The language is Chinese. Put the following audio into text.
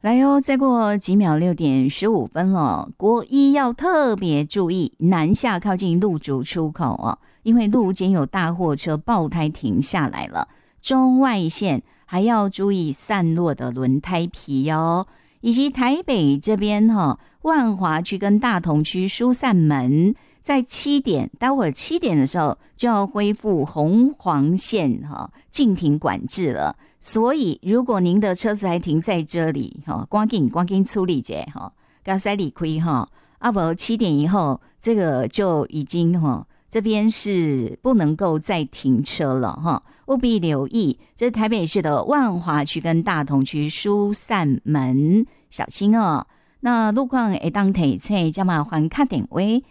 来哦，再过几秒6:15了。国一要特别注意南下靠近路竹出口哦，因为路间有大货车爆胎停下来了。中外线还要注意散落的轮胎皮哦，以及台北这边万华区跟大同区疏散门在7点，待会儿7点的时候就要恢复红黄线禁停管制了。所以如果您的车子还停在这里赶紧处理一下赶快理亏不7点以后这个就已经这边是不能够再停车了务必留意，这是台北市的万华区跟大同区疏散门，小心哦。那路况会当提醒，加麻烦打电话